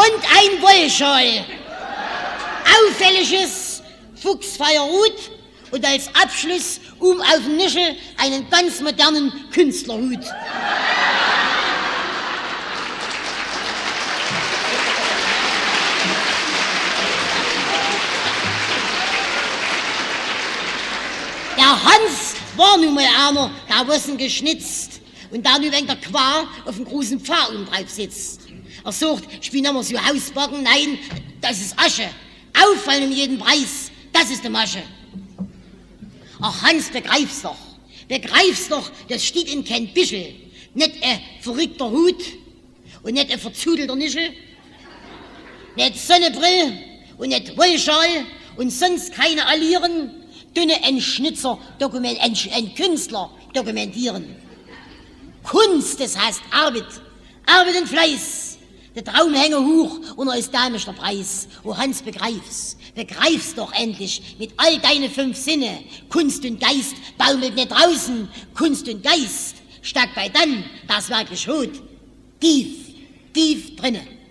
und ein Wollschal. Auffälliges Fuchsfeierhut und als Abschluss auf dem Nischel einen ganz modernen Künstlerhut. Der Hans war nun mal einer, der Wossen geschnitzt und der nun wegen der Quar auf dem großen Pfarrumtreib sitzt. Er sagt, ich bin immer so Hausbacken, nein, das ist Asche. Auffallen um jeden Preis, das ist die Masche. Ach Hans, begreif's doch, das steht in kein Bischel. Nicht ein verrückter Hut und nicht ein verzudelter Nischel, nicht Sonnebrill und nicht Wollschal und sonst keine Allieren, dünne ein Künstler dokumentieren. Kunst, das heißt Arbeit und Fleiß. Der Traum hänge hoch und er ist damisch der Preis. Oh Hans, begreif's doch endlich mit all deine 5 Sinne. Kunst und Geist baumelt nicht draußen. Kunst und Geist steckt bei dann, das wirklich Hut, tief drinnen.